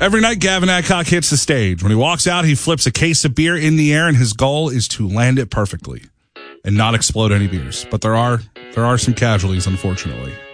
Every night, Gavin Adcock hits the stage. When he walks out, he flips a case of beer in the air, and his goal is to land it perfectly and not explode any beers. But there are some casualties, unfortunately.